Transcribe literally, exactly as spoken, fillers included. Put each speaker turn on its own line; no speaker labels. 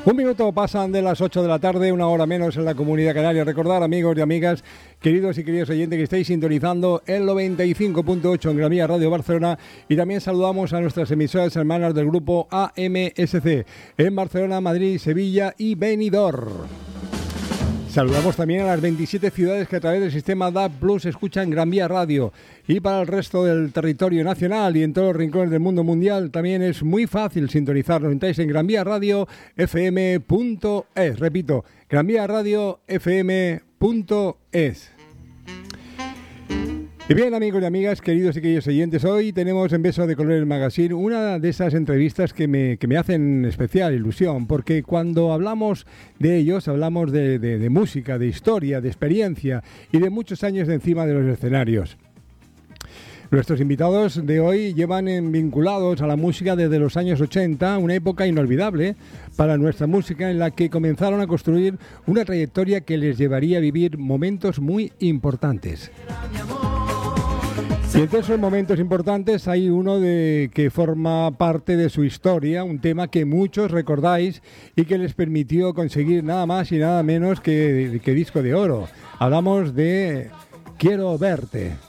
Un minuto pasan de las ocho de la tarde, una hora menos en la Comunidad Canaria. Recordar, amigos y amigas, queridos y queridos oyentes, que estáis sintonizando el noventa y cinco punto ocho en Gran Vía Radio Barcelona, y también saludamos a nuestras emisoras hermanas del grupo A M S C en Barcelona, Madrid, Sevilla y Benidorm. Saludamos también a las veintisiete ciudades que a través del sistema D A B Plus escuchan Gran Vía Radio, y para el resto del territorio nacional y en todos los rincones del mundo mundial también es muy fácil sintonizarnos. Entráis en Gran Vía Radio F M punto es. Repito, Gran Vía Radio F M punto es. Y bien, amigos y amigas, queridos y queridos oyentes, hoy tenemos en Beso de Colores Magazine una de esas entrevistas que me, que me hacen especial ilusión, porque cuando hablamos de ellos, hablamos de, de, de música, de historia, de experiencia y de muchos años de encima de los escenarios. Nuestros invitados de hoy llevan vinculados a la música desde los años ochenta, una época inolvidable para nuestra música en la que comenzaron a construir una trayectoria que les llevaría a vivir momentos muy importantes. Y entre esos momentos importantes hay uno de que forma parte de su historia, un tema que muchos recordáis y que les permitió conseguir nada más y nada menos que, que disco de oro. Hablamos de Quiero Verte.